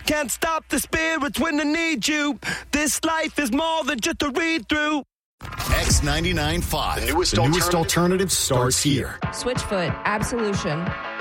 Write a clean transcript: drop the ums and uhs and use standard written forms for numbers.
Can't stop the spirits when they need you. This life is more than just a read-through. X99.5. The newest alternative starts here. Switchfoot, Absolution.